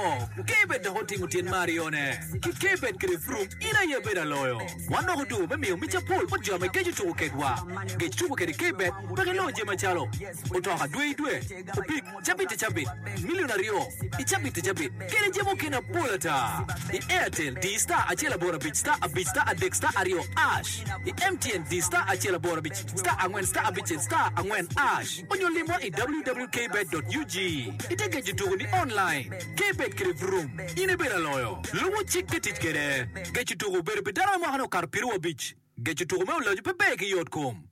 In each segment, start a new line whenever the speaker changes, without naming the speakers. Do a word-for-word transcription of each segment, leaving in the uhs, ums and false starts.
Yo, kebet the hoting utin Marione. Ki kebet kri frum ina ye beda loyo. Wano hudu me mi micha pol pa jama geju tu kedwa. Geju tu kedi kebet pa ke lo je machalo. Oto ha dwe dwe. Opik chabit chabit. Millionario. I chabit chabit. Kene jemo kena polata. I Airtel D Star achela bora bit star a bit star a deck star ario ash. I M T N D Star achela bora bit star angwen star a bit star angwen ash. Onyo limo i w w w dot k bet dot u g. Ite geju tu ni online. Kebet kri frum ina beda loyo. Lumo chik ketit kere. Geju tu bere bedara mo hano karpiru beach. Geju tu me ulo pe beki yotkom.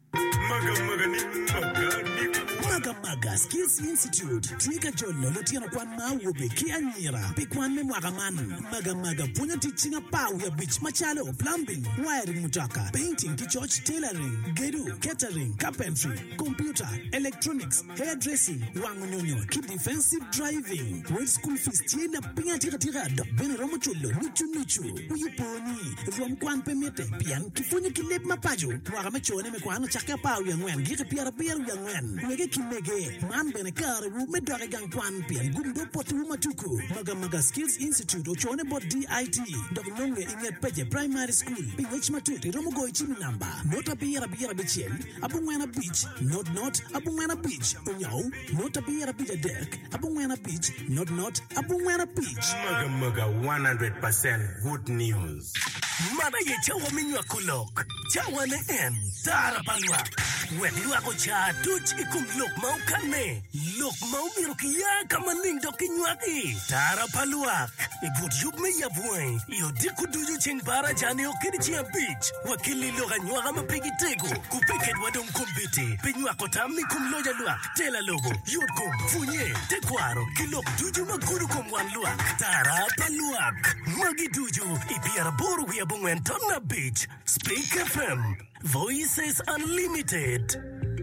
Maga maga ni maga ni
Maga Maga Skills Institute. Tika jolo lotiano kwa mauwe ki anyira. Pikwan me mwaga man. Maga Maga punya teaching a power ya beach machalo, plumbing, wiring mutaka, painting, kichurch, tailoring, gedu, catering, carpentry, computer, electronics, hairdressing, wangunyonyo, keep defensive driving. With school fees tienda pinga tira tira do. Ben romo chulo, nuchu nuchu. Uyuponi, rom kwan pemete, pian kifunye kilep mapajo. Mwaga mechone me kwa ano chaka power ya ngwen. Gika piara piara ya ngwen. Wege kimege, man benekare wu me dware gang kwan pian. Gumdo poti wu matuku. Maga Maga Skills Institute, ochone bot D I T. Dog nonge inge peje primary school. Pingwech matuti, romo go ichimi namba. Nota piara piara bichel. Abungwena beach, not not. Abungwena beach, unyao. Nota piara piara deck. Abungwena beach, not not. Abungwena beach.
Maga maga one hundred percent good news.
Mana ye chawa minywa kulok. Chawa ne en. Tara palwa. Wen luako cha tuch ikum lok mau kane. Lok mau miro kiya kama ning do kinywaki. Tara palwa. Ibut yub me yabwen. Iyo diku duju ching para jani o kinichia beach. Wakili loga nywa kama pegi tego. Kupeket wadong kumbiti. Pinywa kotami kum loja luak. Tela logo. Yod kum. Funye. Tekwaro. Kilok duju maguru kum wan luak. Tara palwak. Magi duju. Ipiara boru ya bungwen tonna beach. Speak F M. Voices Unlimited.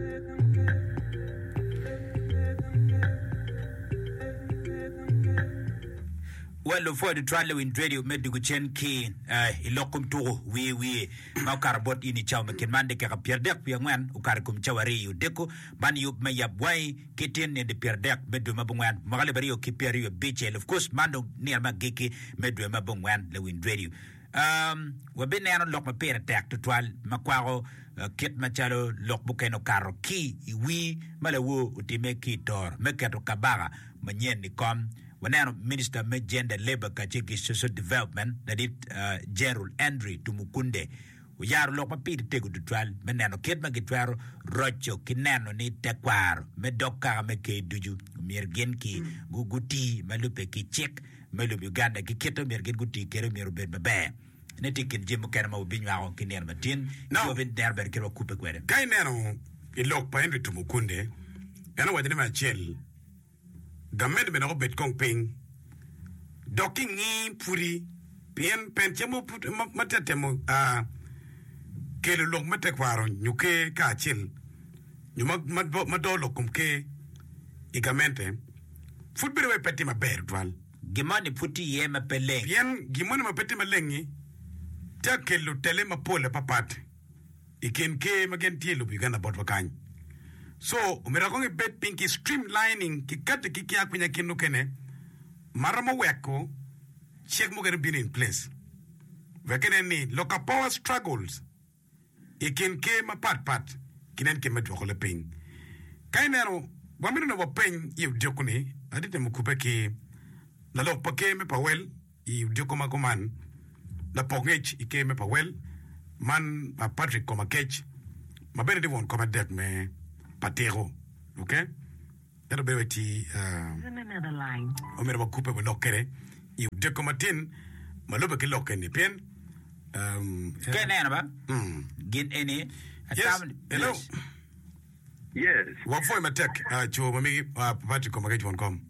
Well, for the trial in radio, medical chain key, uh, ilokum to we we, Maukarbot in each other can mande ka Pierre Deck, young man, Ukarkum Chawari, Udeco, Manu Mayabway, Kitten in the Pierre Deck, Medumabungan, Malabario, Kiperio, Beach, of course, Mando near Magiki, Medumabungan, the wind radio. Um, we've been there on lock my pair attack to twal, Maquaro, Kit Machado, Lock Bukeno Caro, Key, we, Malawu, Utimeki Tor, Mekato Kabara, Manyen Nicom. When our Minister made Gender Labor Kachiki Social Development, that it uh, General Andre Tumukunde, we are lock my Peter take to trial, Menano Kit Magitwaro, Rocho, Kinano, Ni Tequaro, Medoka, Make Duju, Mirgenki, Guguti, Malupeki Check, Malup Uganda, Kiketo, Mirgenguti, Keremir Bear. Netikin Jim Kanama Binwa on Kinean Matin, now been there, but Kero Cooper.
Kainano, it locked by Henry Tumukunde, and I went in my jail. Gamed ben robet kong ping docking ni puri pien pentemo put matetemo a kele lok matekwaro nyuke ka chil nyuma madolo kumke igamente futbere we peti ma ber twal
Gimani puti ye ma pele
pien gimani ma peti ma lengi ta kelo tele ma pole papat iken ke magen tielo bigana bot wakany. So, umira kongi bet pinky streamlining ki kate ki kia kwenye kinu kene maramo weko check mo gonna be in place. Wekene ni loka power struggles ikin ke ma pat pat kinen ke met wakole ping. Kainero wamino na wapeng yu diokuni adite mukupe ki la lok pake me pawel yu diokoma koman la pongech ike me pawel man a Patrick koma kech ma bene di won koma det me Patero, okay? That'll be what he, uh,
another line.
Omero Cooper will lock it. You decomatin, Maluba lock in the pen. Um,
Get an Get any.
Yes, hello.
Yes.
What for my tech? Uh, to me, uh, Patrick, come again, come.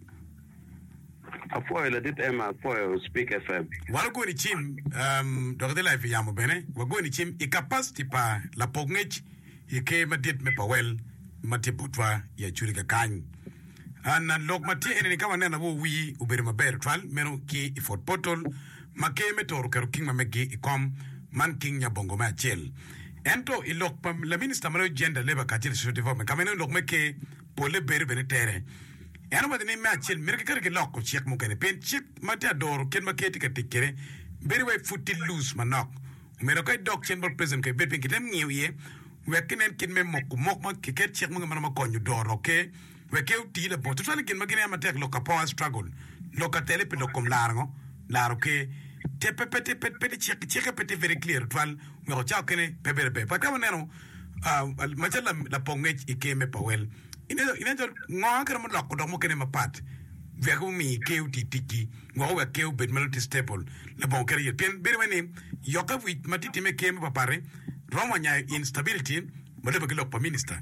A foil, I did Emma foil, speak F M.
While going to chim, um, Doctor Life Yamo Bene, we're going to chim, a capacity pa la pognage, he came a did me pa well. Matiputwa ya churika kany. Ana lok mati ene kama nena wo wi ubere maber twal meno ki i Fort Portal make metor kero king mamegi ikom man king ya bongo ma chel. Ento i lok pam la minister malo gender labor kachil social development kameno lok meke pole bere bene tere. yana ma ni ma chil mir ka ke lokko chek mo kene pen chek ma ta dor ken ma keti ka tikere beri way futti loose ma nok me ro kay dok chen bol president ke bet kitem ngiye we kenen kin me mok mok ma ke ket chek mo ma ma konyu dor okay we ke uti le bo to sale kin ma kene ma tek lo ka power struggle lo ka tele pe lo kom largo laro ke te pe pe te pe pe chek chek pe te very clear twal me ro chao kene pe pe pe pa ka neno ah ma chala la pongech ikeme pawel ine ine to ngwa kera mo lokko do mo kene ma pat vego mi ke uti tiki ngwa we ke bet melody staple le bon kere yen be woni yoka wi matiti me keme papare roma nya instability mo de be lo pa minister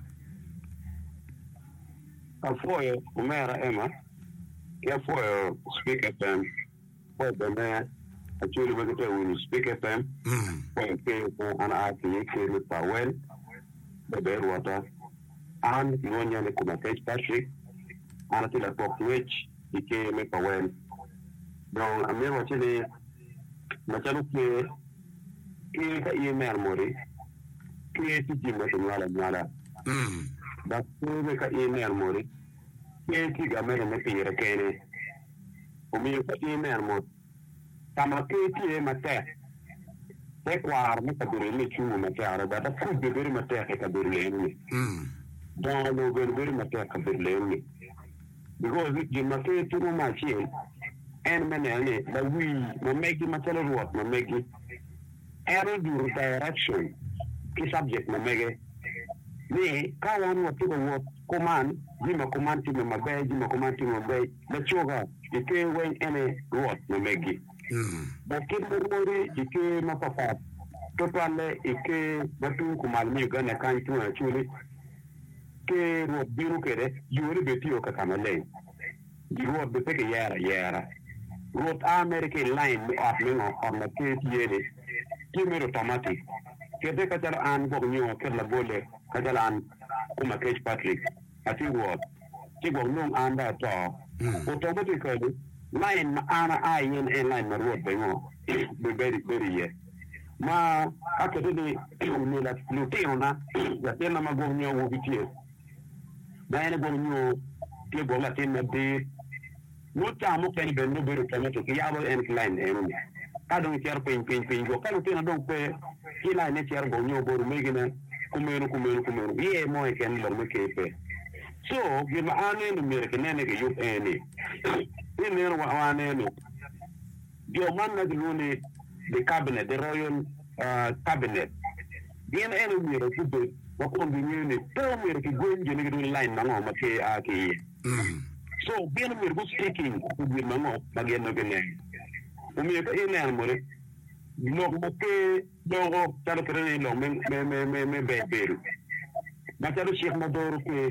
afoyo umera ema ya foyo speak F M for the man actually we get to speak F M
mm
for ke an ati ke le pawel be be water and ngonya le kuma Coach Patrick ana tila pokwech ike me pawel donc amero chile machalo ke ke ka email mori ke ti jima to wala wala
mm
da ko ka email mori ke ti ga me me tira kene o mi ka email mo tama ke ti ma te te kwar me ka dure le chu ma te ara da fu de dure ma te ka dure le
mm
dans le gouvernement matin ka berlin because the market to ma chi en menene la we mo make ma tele ruot mo make error du direction ki subject mo make ni ka wan wo to wo command di ma command ti ma be di ma command ti ma be la choga di ke wen ene ruot mo make
mm
ba ke mo mori di ke ma papa totale e ke batu kumal mi ga na kan tu na chuli ke ro biru kere yuri beti o kakamale ro be ke yara yara ro america line me up me on la ke tiene ki me automatic ke de ka tara an go nyo ke la bole ka tara an kuma Coach Patrick ati ro ki go no an da to automatically line ma ana ayen en line ma ro be ngo be very very ye ma akete ni ni la lutena ya tena ma go nyo wo bitie bene go nyo ke go la tin de no ta mo pen ben no bero tomato ke yabo en line en ka don cer pen pen pen go ka tin don pe ki la ne cer go nyo boru megina kumenu kumenu kumenu ye mo e ken lo me ke pe so ge ma ane no mere ke ne ke yup ene ni ne wa ane no yo man na gune the cabinet the royal uh, cabinet bien ene mere ku be wa ko bi ni to mere ki gonje ni do line na ma ke a ke
mm
so bien mere go speaking ku bi ma no ba gen no gene o mi ka ene mo re no ko ke do go talo kere no me me me me be beru ma talo cheikh ma do ke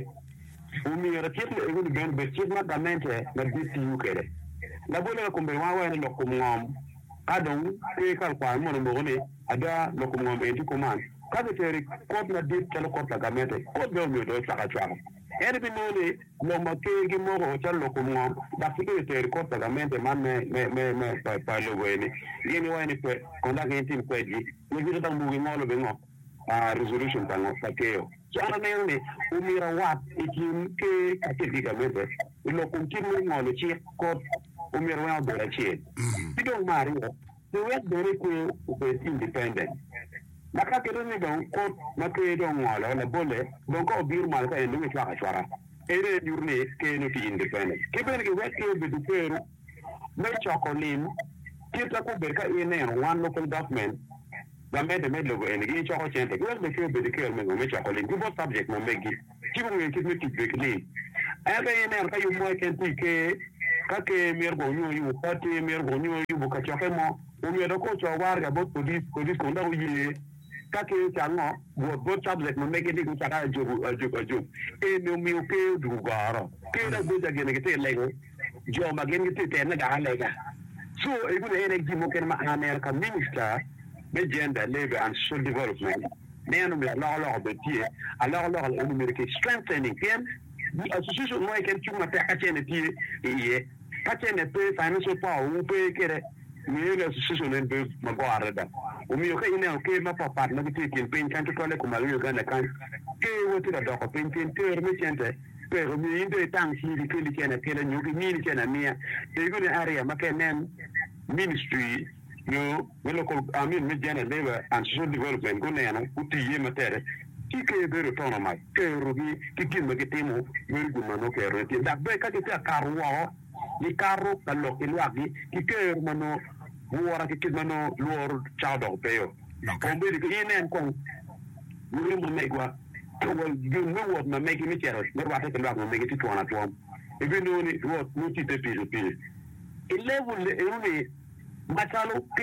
o mi ra cheikh e go ben be cheikh ma da mente na D C U kere la bole ko be wa wa ni ko ngom adon ke kal kwa mo no ne ada lo ko ngom e di command ka de teri ko na dit tele ko ta gamete ko do mi do saka chama ene bi no ne lo ma ke gi mo ko cha lo ko ngom da fi ke teri ko ta gamete man me me me me pa pa lo wele yeni wa ni pe ko da ke tin ko ji ni bi ta mu gi mo lo be ngo a resolution ta ngo ta ke yo so ana ne ne o mi ra wa ikin ke ka ke di gamete lo ko kin mo ngo le chi ko o mi ra wa do la chi ti do mari o the way dere ko ko independent maka kero ni don ko maka don wala la bole don ko bir mal ka en ni chwa chwa ere yurne ke no ti independent ke ben ke wet ke be du peru me chocolin ke ta ko be ka ene one local government da me de me logo en gi choko chente ke be ke be de ke me me chocolin ku bo subject mo megi ti mo ngi me ti be kli ebe ene ka yu mo ken ti ke ka ke mer go nyu yu ka ti mer go nyu yu bu ka choke mo o mi do ko cho war ga bo police police ko nda yi kake chango bo bo tablet mo mege di ku chaka jogu jogu jogu e no mi o ke du garo ke da bo ja gene ke te lego jo ma gene ke te na ga lega so e bu ne gi mo ken ma America minister be gender labor and social development ne no mi la la be tie alors alors le numérique strengthening ken the association mo ken tu ma ta ka chene tie e ka chene pe financial power u pe kere mi le association en be ma go arada o mi o ke ine o ke ma papa na bi tin pen kan to le ko ma yo ga na kan ke wo ti da do ko pen pen ter mi chente pero mi inde tang si di kili kena kena nyuki mini kena mia e gune area makenen ministry yo local I mean mi jana labor and social development gune yana uti yema tere ki ke bero tono mai ke rugi ki kin me ketimo yuri guna no ke reti da be ka ke ta karwa ni karo kallo ilwagi ki ke mano wora ki kidmano lor chado peo ko be di inen kon yuri mo megwa to wal you know what na make me chero no wa te lo ma make ti tuana tuam e be no ni what no ti te pilo pilo e level e uni matalo ke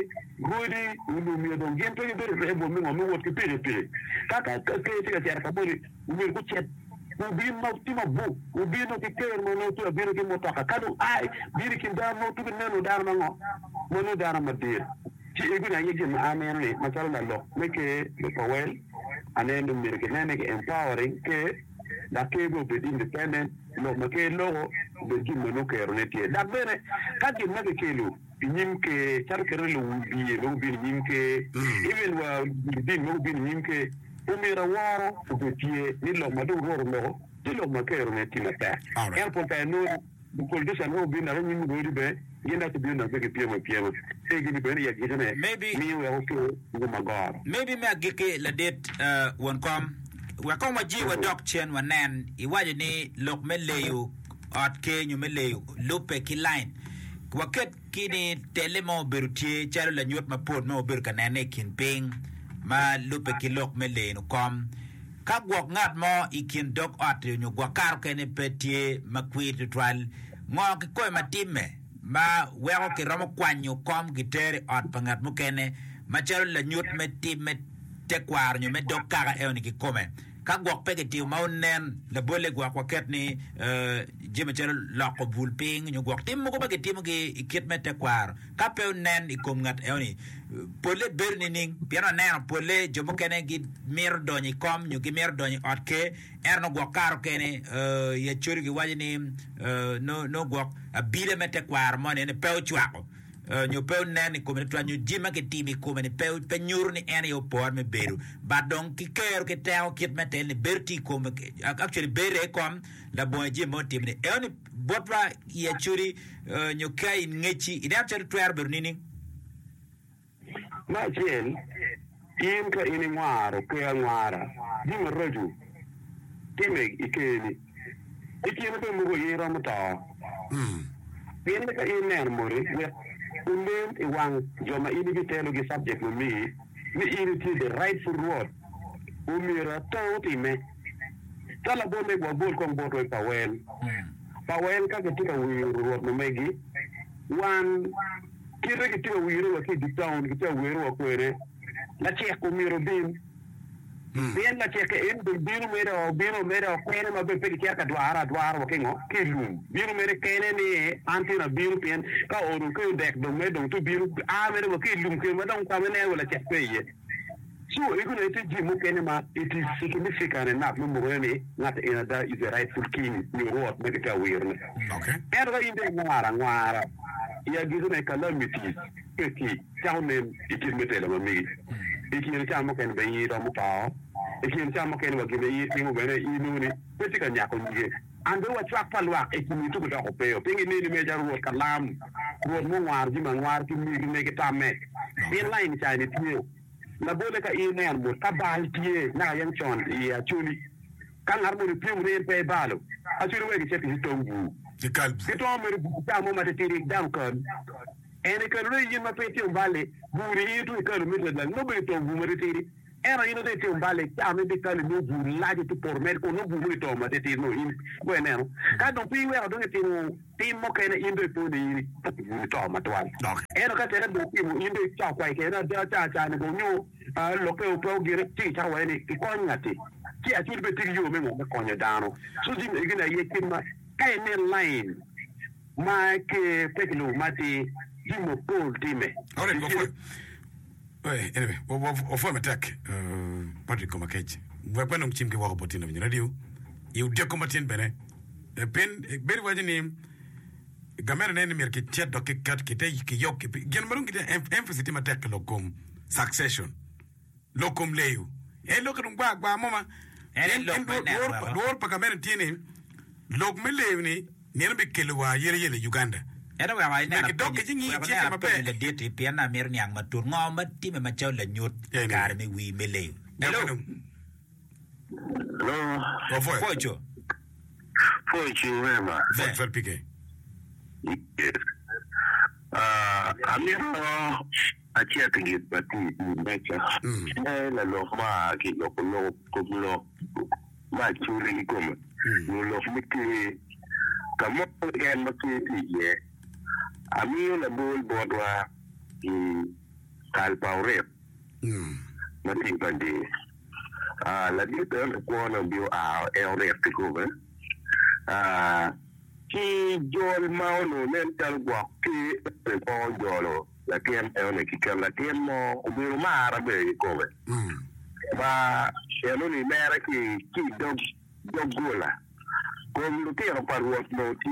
godi ulu mi don gento ni be re bo mi mo what ke pilo pilo ka ka ke ti ka chera ka bo ni mi ku chet ubi ma ti ma bu ubi no ti ter mo no to be ke mo to ka kadu ai biri kin da no to be no da ma ngo mo no da ma dir ti e guna yegi ma amen ni matalo na lo make the power and then the American empowering ke da kebo be independent lo make lo be gimmo no ke roneti da bene ka di ma ke lo nim ke charkere lo bi lo bi nim ke even wa bi no bi nim ke o mira waro o be tie ni lo ma do ro lo di lo ma ke roneti na ta e po ta no ko de sa no bi na ni mo di be yenda to be na be ke pie ma pie ma e gini be ya gine
maybe
mi we o ke go ma god
maybe me agike la det uh won kom wa kom ma ji wa dok chen wa nan I waje ni lok meleyu at ke nyu meleyu lupe ki line wa ket kini telemo berutie chalo la nyot ma pod ma ber kanane kin ping ma lupe ki lok meleyu kom ka gwok ngat mo ikin dok at nyu gwa kar kene petie makwit twal ngo ki ko ma timme ma wego ki romo kwanyo kom gitere at pangat mukene ma chalo la nyot me timme te kwar nyu me dok kaga eoni ki kome ka gwok pege ti ma onen la bole gwak waket ni uh, jime chalo la ko bulping nyu gwok tim mo ko pege tim ki ikit me te kwar ka pe onen ikom ngat eoni pole berni ning piano nen pole jomo kene gi mir doni kom nyu gi mir doni atke erno gwok karo kene uh, ye churi gi wajini uh, no no gwok abile me te kwar mo ne pe chwako Uh, nyo pe neni ko me twa nyo jima ke timi ko me pe pe nyur ni ene yo por me beru ba donc ki ker ke tao kit metel ni berti ko me actually bere kom la bon jima tim ni ene botwa ye churi uh, nyo kai ngechi ida chari twer bernini
ma chen in ka ini ngwaro ke ngwara jima roju time ikeni ikeni pe mugo yira mata mm in ka inen mori Ulen iwang joma ini bitelo gi subject with me me ini to the rightful word umira tauti me tala bone gwa bol kong boto pawel pawel ka ketika word no megi one kire ketika wiro wa ki town ketika wiro wa kwere la check umiro bin bien la check en do bino mero bino mero kwere ma be peki ka dwara dwara wa kingo kilum bino mere kene ni antina bino pien ka oru ko dek do me do to bino a mere wa kilum ke ma don kwa mene wala check peye so e gonna ite ji mo kene ma it is significant enough mo mo ni not in that is the rightful king ni what me ka wirne
okay
erga inde ngara ngara ya gizo ne calamity peki tawnen ikin metela ma mi ikin ta mo ken be yi do mo pa ikin chama ken wa gile yi tingu bene inuni petika nyako nge ando wa chak palwa e kimi tu ko peo pingi ni me jaru wa kalam ro mo war ji man war ki mi ne ke tamme in line cha ni tie la bole ka ine an mo ka bal tie na yang chon ya chuli kan har mo ni pingu ne pe balo a chuli we ke cheti tongu
di kalb
ke to mo bu ta mo ma te tiri dan kon ene ka ro yi ma pe ti vale buri yi tu ka ro mi la no be to bu mo te tiri era ino de te un vale chiame di tale no bullage tu por mer con no bumuri to ma te ti no in bueno ka don pi wera don ti no ti mo ke ne indo po di to ma to an era ka te do ti mo indo cha kwa ke na da cha cha ne go nyu a lo ke o pro gire ti cha wa ni ki ko nyati ti a ti be ti yo me mo ko nya dano so di ne gina ye ti ma ka ne line ma ke pe lo ma ti di mo po ti me
ora go for Hey, anyway, o fo metak uh Patrick Komakech. Wa pa nong chim ke wa botin na radio. You de combatien bene. E pen beri wajini gamera ne mer ke chet do ke kat ke te ke yok ke gen marung ke emphasis ma tek lokum succession. Lokum leyu. E lokum gba gba mama.
En
lor pa gamera tiene lok me lewni nien be kelwa yele yele Uganda
era wa mai na
dok ke jingi che ma pe
le dete piana mer nyang matur ngoma ti me machaw la nyut kar me wi me le hello
hello
go for
Focho
Focho wema
for for pike
ah amiro achia tingi pati mecha eh la lo ma ki lo lo ko lo ma churi ko mo lo miki kamo gen ma ki ye amiro la bol bodwa i tal paure mm mati pandi ah la di te ko no bio a e ore ko be ah ki jol mauno mental gwa ki ko jolo la kien e one ki kan la kien mo ubiru mara be ko be mm ba eno ni mera ki ki dog dogola con lo che par what no ti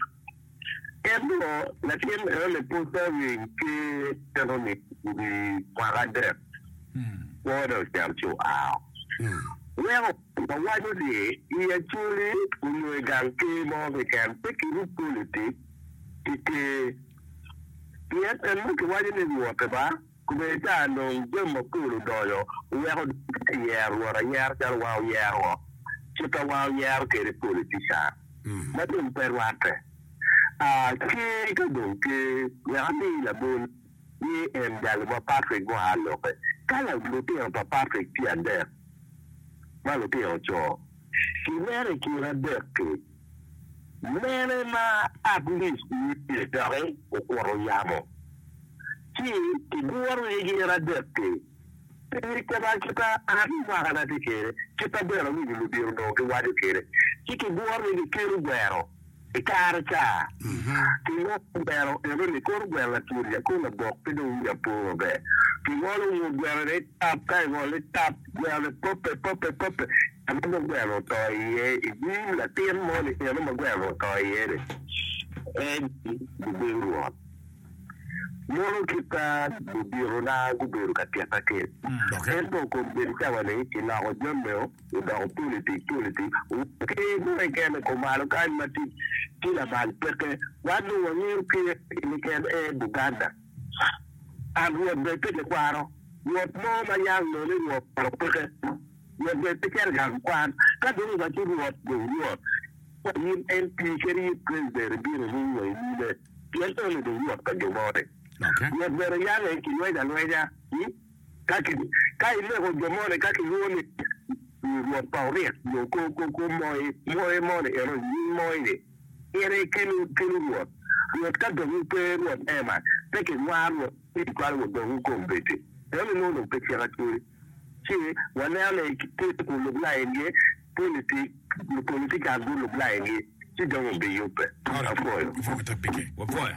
eno la kien e le puta vi ki eno ni di parade mm what does you out well the one of the he actually we can came on the can pick it politics que yes and look what it is what ba come ta no jemo kulu doyo we have year or a year tal wow year o chita wow year ke the politician ma dum per wate ah ke ka do ke ya ni la bon ni en dal ba Patrick go hallo pe kala lo te pa Patrick ti ande ma lo te ocho si vere ki la deke mene ma at least ni dare o kwaro yamo ki ti buoro e gi la deke per che va che ta arriva alla de che che ta bero mi lo dire no che guarda che ki che buoro e che ru vero e carca che no vero e non ne cor guerra turia con la bocca do un po be che vuole un guerra e tappa e vuole tappa guerra poppe poppe poppe a me non guerra toi e di la temmo e non guerra toi e e di buoro non che sta di buoro na buoro che ti attacca e dopo pensava lei che la ho già meo da un politico politico che non è che me comalo kan ma ti ti la bal perché quando uno che che è Buganda a ruot be te kwaro ruot mo ma yang no le ruot perché ruot be te ker gan kwan ka do ga ti ruot do ruot ni en pi keri president bi no ni ni le ti to le do ruot ka do mode ruot be ya le ki no da no ya ni ka ki ka ile go do mode ka ki ruot ni ruot paure yo ko ko ko mo mo mo le ero ni mo ile ere ke lu ke lu ruot ruot ka do ni pe ruot e ma te ke waro ti kwaro do un compete e non lo pe chiara tu sì wana le che tu lo blaine politic politica do lo blaine ci do be yope ora poi
fo ta pike
wa poi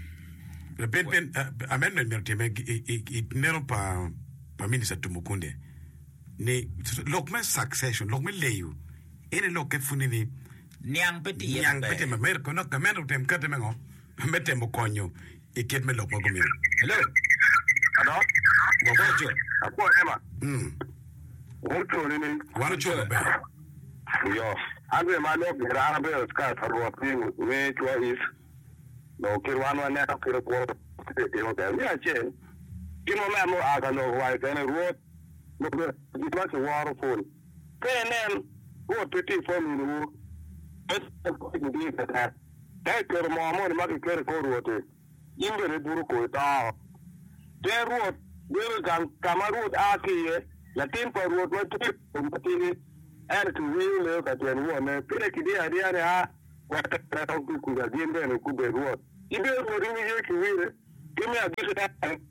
le ben ben amendment mi teme it nero pa pa minister Tumukunde ne lokme succession lokme leyu ene loke funini
niang peti
niang peti me merko no kamero tem kate mengo mete mo konyo e ket me lokmo gumi
hello
ado
wa bojo
apo ema
mm
Molto ne
wano chola be
yo ande ma no grana be ska farwa ping me chwa is no kirwano ne ka kiro ko te no da ya che kino ma mo aga no wa tene ruot no be di ma che waro fon tenen ruot peti fon no es ko di di ta dai kero mo mo ma ke kero ko ruot inde ne buru ko ta de ruot de kan kamaruot akiye la tempo ruot wa te compatini er tu le ka te ruot ne pere ki dia dia a wa ta ta ku ku da diende ne ku be ruot ibe mo ri ye ki wire ke me a dise ta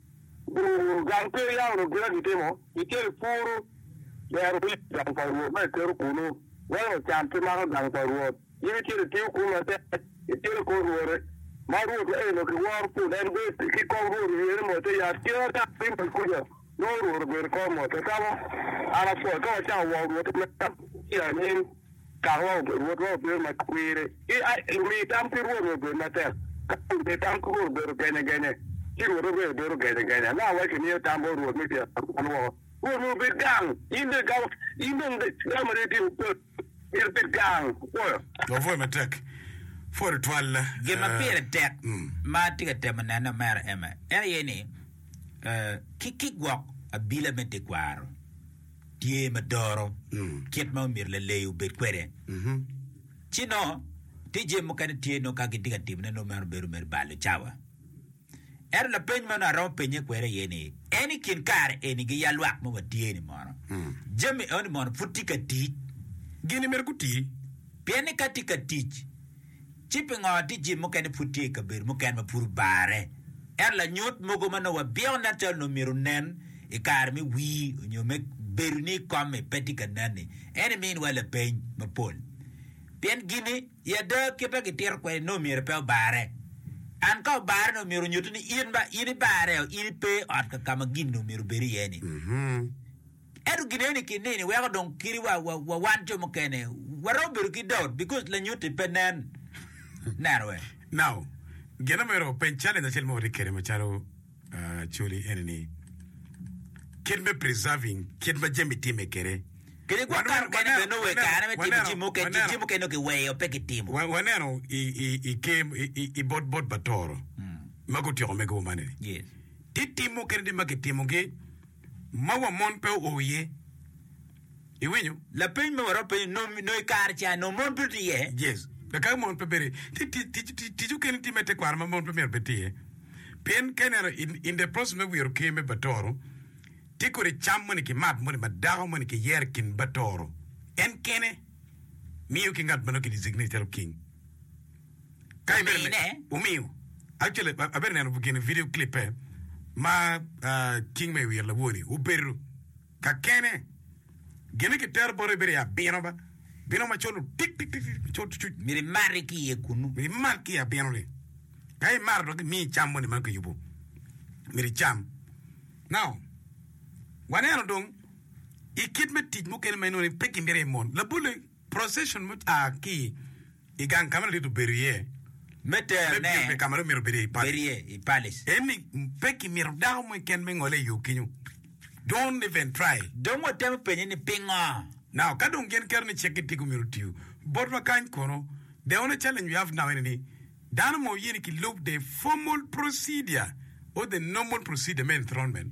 u gan pe ya no gra ki temo ite puru ya ru ya pa ruot ma te ru ku no wa no chan te ma ga pa ruot ye ti te ku na te ite ko ruot ma ruot e no ki war pu den be ki ko ruot ye mo te ya ti ta pin ku ya no ruot be ko mo te ta ara fo ko cha wa ruot me ta ya ni ka wa ruot ro be ma kwire e ai mi tam ti ruot be na te ka te tam ku ruot be gene gene ti ruot be be gene gene na wa ki ni tam ruot mi te no wo wo be gang in the gang in the gamre ti Ir pe gang, foyo.
Lo foi matek. For twal.
Gema pere tek. Ma tiga tema nana mara ema. Ena yeni eh kiki gwak abila mete kwaro. Tie madoro. Kiet ma mir le leu bet kwere.
Mhm.
Chino tije mo kan tie no ka gidiga timna no mer beru mer balu chawa. Er la pen mana ro penye kwere yeni. Eni kin kar eni gi yalwak mo tie ni moro. Jemi on mon futika ti.
Gini mer kuti.
Pieni katika tich. Chipi ngoti ji mo kan futi ka ber mo kan ma pur bare. Er la nyot mo go mana wa bion na tel no miru nen e kar mi wi nyo me beru ni come petika nani. Eni min wala pen ma pol. Pien gini ya de kepa ki ter kwe no mir pe bare. An ka bare no miru nyutu ni in ba in bare in pe at ka kama gin no miru beri yeni.
Mhm.
Edu gini ni kinini we ga don kiri wa wa wa wancho mo kene. Wa ro beru ki dot because la nyutu pe nan. Narwe.
Now, gena mero pen challenge chel mo rikere ma charo uh, chuli eneni. Kid me preserving, kid me jemi time kere.
Kiri kwa karo kene beno we kare me timu jimu ke jimu ke no ke we o pe ki timu.
Wanero i i i came i i bot bot batoro. Mago tiro mego mane.
Yes.
Titimu kere di makitimu ke mawa mon pe oye. Iwenyo.
La pe me waro pe no no kar cha no mon pe ye.
Yes. The guy mon pe bere. Ti ti ti ti you can timete kwar ma mon pe mer betie. Pen kenero in in the process me we came batoro. Tikore cham money ki map money ma dago money ki yer kin batoro. En kene miu king at mano ki designated king. Kai bene umiu. Actually abere na bugin video clip eh ma uh, king me we la woni u beru. Ka kene gene ki ter bore bere ya bino ba. Bino ma cholo tik tik tik cholo chu.
Miri mari ki ye kunu.
Miri mar ki ya bino le. Kai mar do mi cham money man ko yubo. Miri cham. Now wanero dong ikit me tij mo ken menoni peki mbere mon la bule procession mo a ki igan kamera to berie
Mete
ne be kamera miro berie pa
berie i palace
eni peki miro da mo ken me ngole yu kinyu don't even try
don't what them penye ni pinga
now kadong gen kerne check it ku miro tiu bot ma kan kono the only challenge we have now any dan mo yini ki look the formal procedure or the normal procedure men enthronement.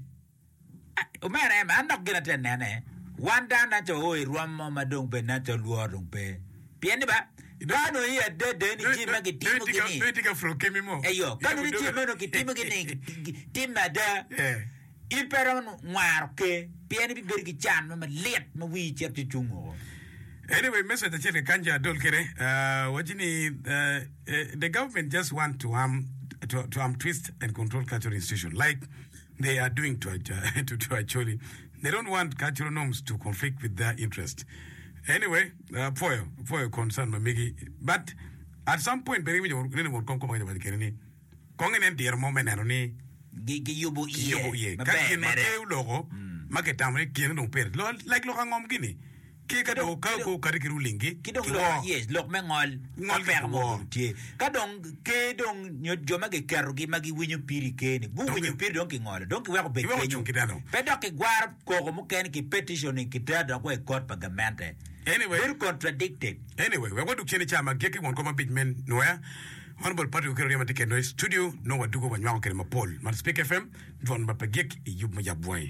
Umere I'm not gonna tell nene. One down na to oi ruamo madong pe na to luorong pe. Pieni ba? Kano iya de de ni jima ki timu gini.
Doi tika fro kemi mo.
Eyo, kano ni jima no ki timu gini. Timu da. Iperon ngwar ke. Pieni bi bergi chan ma liet ma wi chep ti chungo.
Anyway, message the chele kanja dol kere. Uh, wajini uh, uh, the government just want to um to to um twist and control cultural institution like they are doing to, uh, to, to actually. They don't want cultural norms to conflict with their interest. Anyway, uh, for your, for your concern, Mamigi. But at some point, very much, really more come come about Kenny. Kongen and dear moment, and only
Gigi Yubu
Ye. Kakin Mateo logo, Maketamre, Kin don't pay. Like Lokangom Guinea. Kika do Kako Karikirulingi.
Kidong, yes, look mengol, ngol fermo. Kadong, Kedong, Jomagi Karugi, Magi Winyu Piri Kenny. Who win you Piri Donkey Ngol? Don't wear a big Pedoki Guar, Kogomukaniki petition in Kitada, where court Pagamante. Anyway, very contradicted.
Anyway, we're going to change Chama, Geki won't come a big man, nowhere. Honorable Party of Kerry Noise Studio, no one to go when you are a poll. Man speak F M, John Mapagek, you may have boy.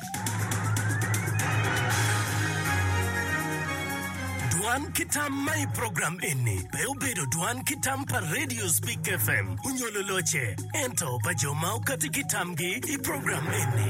Duan Kitam my program eni. Beobedo Duan Kitam pa Radio Speak F M. Unyolo loche. Ento pa jomau kati kitamgi i program eni.